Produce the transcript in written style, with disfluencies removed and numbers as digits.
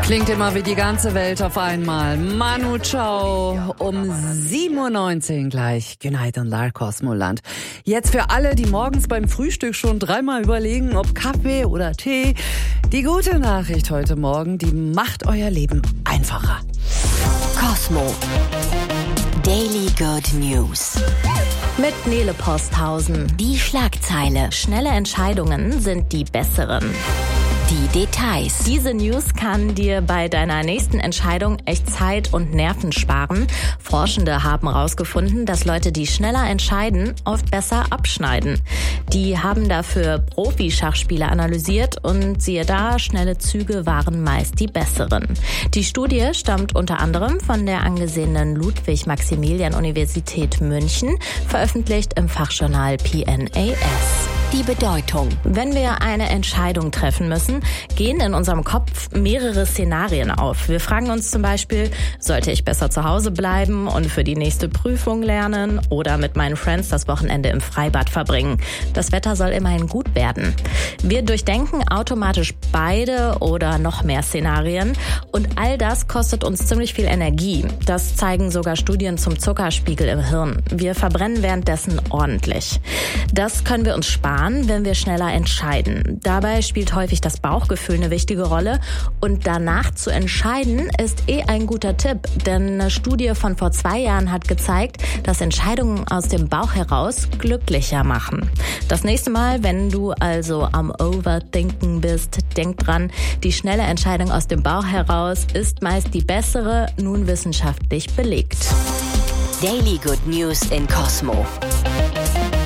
Klingt immer wie die ganze Welt auf einmal. Manu Chao um 7.19 Uhr gleich. Goodnight und Lar Kosmoland. Jetzt für alle, die morgens beim Frühstück schon dreimal überlegen, ob Kaffee oder Tee. Die gute Nachricht heute Morgen, die macht euer Leben einfacher. Cosmo. Daily Good News. Mit Nele Posthausen. Die Schlagzeile. Schnelle Entscheidungen sind die besseren. Die Details. Diese News kann dir bei deiner nächsten Entscheidung echt Zeit und Nerven sparen. Forschende haben herausgefunden, dass Leute, die schneller entscheiden, oft besser abschneiden. Die haben dafür Profi-Schachspieler analysiert und siehe da, schnelle Züge waren meist die besseren. Die Studie stammt unter anderem von der angesehenen Ludwig-Maximilian-Universität München, veröffentlicht im Fachjournal PNAS. Die Bedeutung. Wenn wir eine Entscheidung treffen müssen, gehen in unserem Kopf mehrere Szenarien auf. Wir fragen uns zum Beispiel, sollte ich besser zu Hause bleiben und für die nächste Prüfung lernen oder mit meinen Friends das Wochenende im Freibad verbringen? Das Wetter soll immerhin gut werden. Wir durchdenken automatisch beide oder noch mehr Szenarien und all das kostet uns ziemlich viel Energie. Das zeigen sogar Studien zum Zuckerspiegel im Hirn. Wir verbrennen währenddessen ordentlich. Das können wir uns sparen, wenn wir schneller entscheiden. Dabei spielt häufig das Bauchgefühl eine wichtige Rolle und danach zu entscheiden ist ein guter Tipp, denn eine Studie von vor 2 Jahren hat gezeigt, dass Entscheidungen aus dem Bauch heraus glücklicher machen. Das nächste Mal, wenn du also am Overthinken bist, denk dran, die schnelle Entscheidung aus dem Bauch heraus ist meist die bessere, nun wissenschaftlich belegt. Daily Good News in Cosmo.